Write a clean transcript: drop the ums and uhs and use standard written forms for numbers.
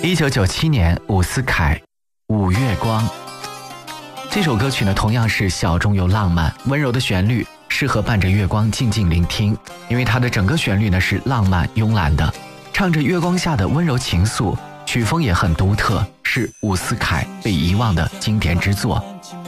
1997年，伍思凯《五月光》这首歌曲呢，同样是小众又浪漫，温柔的旋律适合伴着月光静静聆听，因为它的整个旋律呢是浪漫慵懒的，唱着月光下的温柔情愫，曲风也很独特，是伍思凯被遗忘的经典之作。